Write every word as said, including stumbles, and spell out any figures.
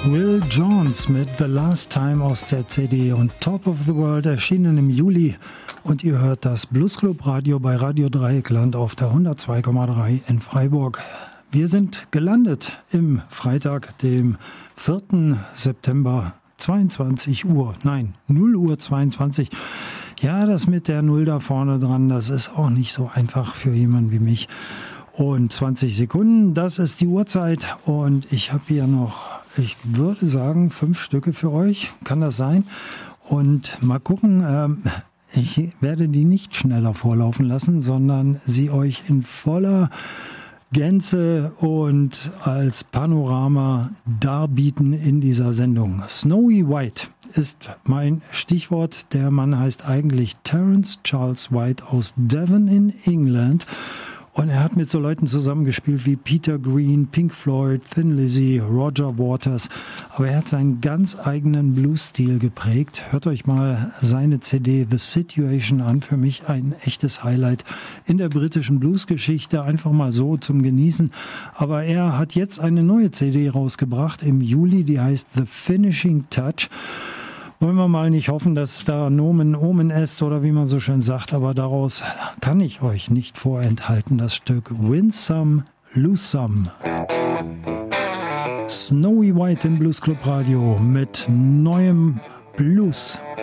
Will Jones mit The Last Time aus der C D und Top of the World erschienen im Juli. Und ihr hört das Bluesclub Radio bei Radio Dreieckland auf der hundertzwei Komma drei in Freiburg. Wir sind gelandet im Freitag, dem vierten September, zweiundzwanzig Uhr, nein, null Uhr zweiundzwanzig. Ja, das mit der Null da vorne dran, das ist auch nicht so einfach für jemanden wie mich. Und zwanzig Sekunden, das ist die Uhrzeit und ich habe hier noch, ich würde sagen, fünf Stücke für euch. Kann das sein? Und mal gucken, ähm, ich werde die nicht schneller vorlaufen lassen, sondern sie euch in voller Gänze und als Panorama darbieten in dieser Sendung. Snowy White ist mein Stichwort. Der Mann heißt eigentlich Terence Charles White aus Devon in England. Und er hat mit so Leuten zusammengespielt wie Peter Green, Pink Floyd, Thin Lizzy, Roger Waters. Aber er hat seinen ganz eigenen Blues-Stil geprägt. Hört euch mal seine C D The Situation an. Für mich ein echtes Highlight in der britischen Blues-Geschichte. Einfach mal so zum Genießen. Aber er hat jetzt eine neue C D rausgebracht im Juli. Die heißt The Finishing Touch. Wollen wir mal nicht hoffen, dass da Nomen Omen ist oder wie man so schön sagt, aber daraus kann ich euch nicht vorenthalten, das Stück Win Some, Lose Some. Snowy White im Bluesclub Radio mit neuem Blues.